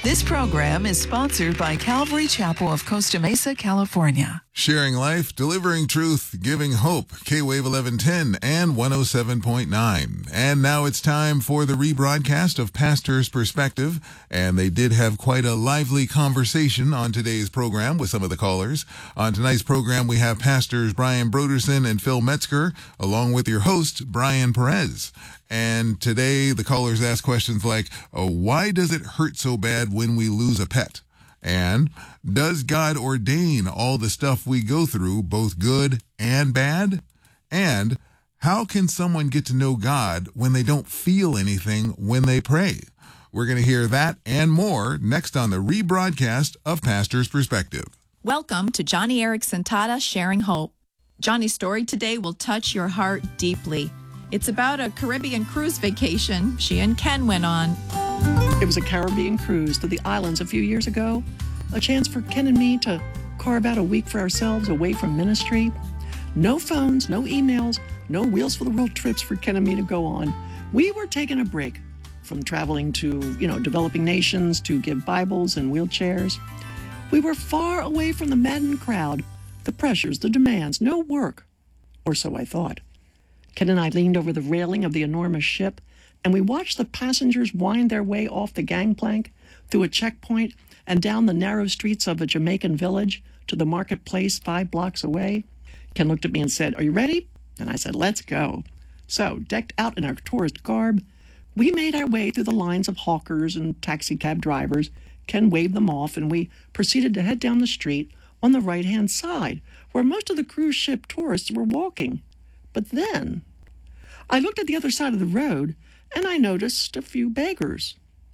This program is sponsored by Calvary Chapel of Costa Mesa, California. Sharing life, delivering truth, giving hope. K-Wave 1110 and 107.9. And now it's time for the rebroadcast of Pastor's Perspective. And they did have quite a lively conversation on today's program with some of the callers. On tonight's program, we have Pastors Brian Broderson and Phil Metzger, along with your host, Brian Perez. And today, the callers ask questions like, why does it hurt so bad when we lose a pet? And does God ordain all the stuff we go through, both good and bad? And how can someone get to know God when they don't feel anything when they pray? We're going to hear that and more next on the rebroadcast of Pastor's Perspective. Welcome to Johnny Erickson Tata Sharing Hope. Johnny's story today will touch your heart deeply. It's about a Caribbean cruise vacation she and Ken went on. It was a Caribbean cruise to the islands a few years ago, a chance for Ken and me to carve out a week for ourselves away from ministry. No phones, no emails, no Wheels for the World trips for Ken and me to go on. We were taking a break from traveling to, developing nations to give Bibles and wheelchairs. We were far away from the maddened crowd, the pressures, the demands, no work, or so I thought. Ken and I leaned over the railing of the enormous ship, and we watched the passengers wind their way off the gangplank, through a checkpoint, and down the narrow streets of a Jamaican village to the marketplace 5 blocks away. Ken looked at me and said, "Are you ready?" And I said, "Let's go." So, decked out in our tourist garb, we made our way through the lines of hawkers and taxi cab drivers. Ken waved them off, and we proceeded to head down the street on the right-hand side, where most of the cruise ship tourists were walking. But then, I looked at the other side of the road, and I noticed a few beggars.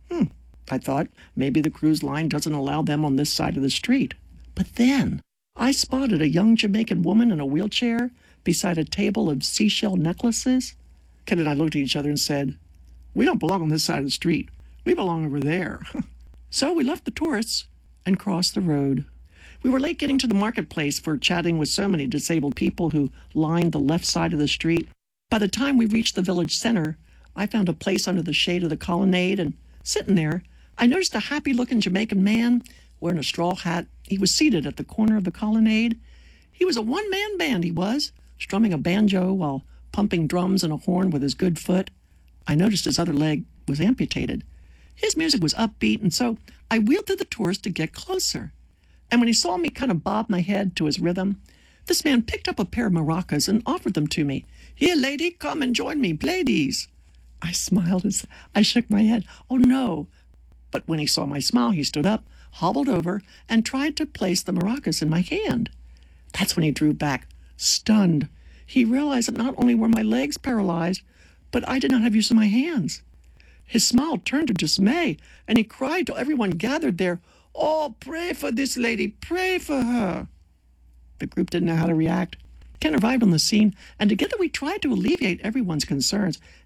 I thought, maybe the cruise line doesn't allow them on this side of the street. But then, I spotted a young Jamaican woman in a wheelchair beside a table of seashell necklaces. Ken and I looked at each other and said, "We don't belong on this side of the street. We belong over there." So we left the tourists and crossed the road. We were late getting to the marketplace for chatting with so many disabled people who lined the left side of the street. By the time we reached the village center, I found a place under the shade of the colonnade, and sitting there, I noticed a happy-looking Jamaican man wearing a straw hat. He was seated at the corner of the colonnade. He was a one-man band, he was, strumming a banjo while pumping drums and a horn with his good foot. I noticed his other leg was amputated. His music was upbeat, and so I wheeled through the tourists to get closer. And when he saw me kind of bob my head to his rhythm, this man picked up a pair of maracas and offered them to me. "Here, lady, come and join me. Play these." I smiled as I shook my head. "Oh, no." But when he saw my smile, he stood up, hobbled over, and tried to place the maracas in my hand. That's when he drew back, stunned. He realized that not only were my legs paralyzed, but I did not have use of my hands. His smile turned to dismay, and he cried to everyone gathered there, "Oh, pray for this lady, pray for her." The group didn't know how to react. Ken arrived on the scene, and together we tried to alleviate everyone's concerns.